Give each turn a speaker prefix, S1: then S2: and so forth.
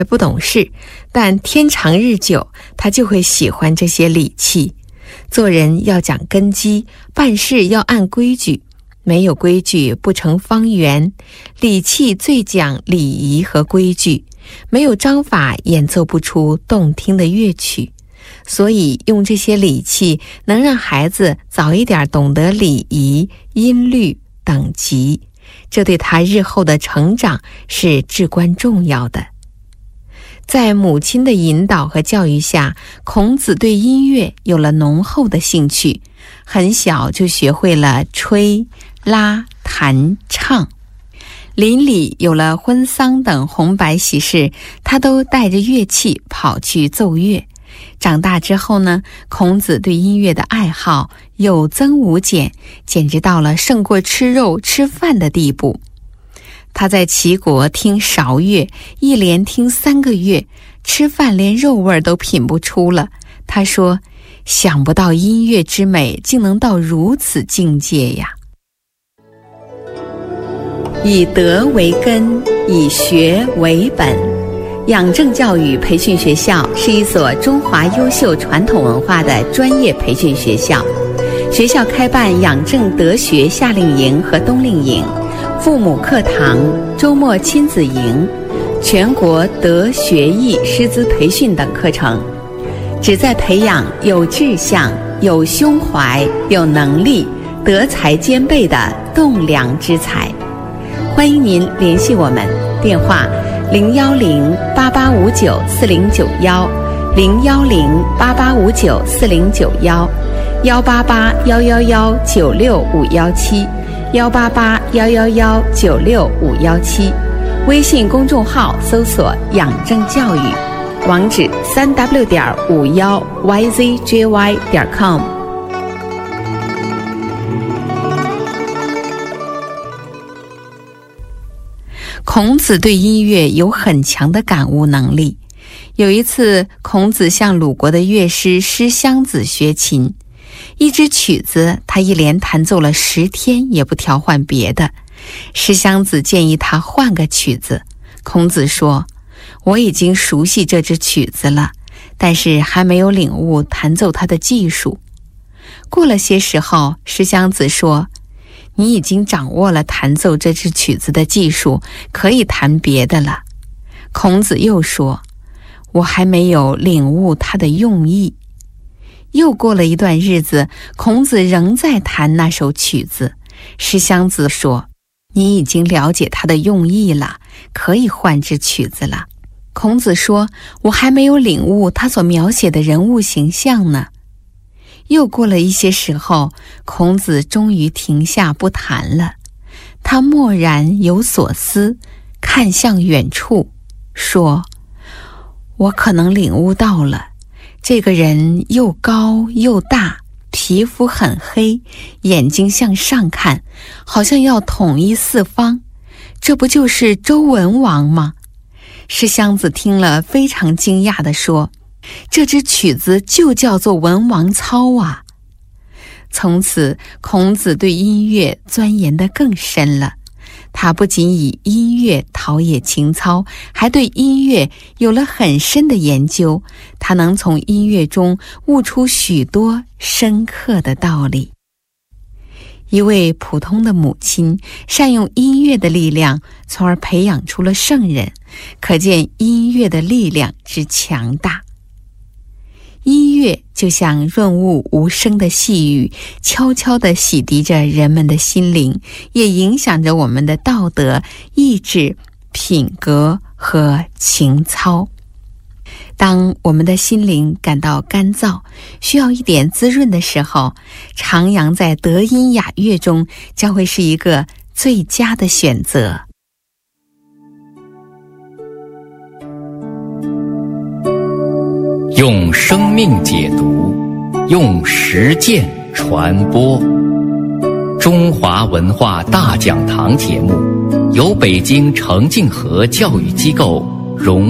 S1: 不懂事，但天长日久，他就会喜欢这些礼器。做人要讲根基，办事要按规矩，没有规矩不成方圆。礼器最讲礼仪和规矩，没有章法演奏不出动听的乐曲。所以用这些礼器能让孩子早一点懂得礼仪、音律、等级，这对他日后的成长是至关重要的。在母亲的引导和教育下，孔子对音乐有了浓厚的兴趣，很小就学会了吹、拉、弹、唱。邻里有了婚丧等红白喜事，他都带着乐器跑去奏乐。长大之后呢，孔子对音乐的爱好有增无减，简直到了胜过吃肉吃饭的地步。他在齐国听韶乐，一连听3个月，吃饭连肉味都品不出了。他说，想不到音乐之美竟能到如此境界呀。以德为根，以学为本。养正教育培训学校是一所中华优秀传统文化的专业培训学校。学校开办养正德学夏令营和冬令营、父母课堂、周末亲子营、全国德学艺师资培训等课程，旨在培养有志向、有胸怀、有能力、德才兼备的栋梁之才。欢迎您联系我们，电话010-885904091，010-88590465171，188111965171，微信公众号搜索养正教育，网址3w.51yzjy.com。孔子对音乐有很强的感悟能力。有一次，孔子向鲁国的乐师师襄子学琴，一支曲子他一连弹奏了10天，也不调换别的。师襄子建议他换个曲子，孔子说，我已经熟悉这支曲子了，但是还没有领悟弹奏它的技术。过了些时候，师襄子说，你已经掌握了弹奏这支曲子的技术，可以弹别的了。孔子又说，我还没有领悟它的用意。又过了一段日子，孔子仍在弹那首曲子。师襄子说，你已经了解它的用意了，可以换支曲子了。孔子说，我还没有领悟他所描写的人物形象呢。又过了一些时候，孔子终于停下不弹了。他默然有所思，看向远处，说，我可能领悟到了，这个人又高又大，皮肤很黑，眼睛向上看，好像要统一四方，这不就是周文王吗？师襄子听了非常惊讶地说，这支曲子就叫做文王操啊。从此，孔子对音乐钻研得更深了。他不仅以音乐陶冶情操，还对音乐有了很深的研究。他能从音乐中悟出许多深刻的道理。一位普通的母亲善用音乐的力量，从而培养出了圣人，可见音乐的力量之强大。音乐就像润物无声的细雨，悄悄地洗涤着人们的心灵，也影响着我们的道德、意志、品格和情操。当我们的心灵感到干燥，需要一点滋润的时候，徜徉在德音雅乐中将会是一个最佳的选择。
S2: 用生命解读，用实践传播。中华文化大讲堂节目由北京程敬和教育机构荣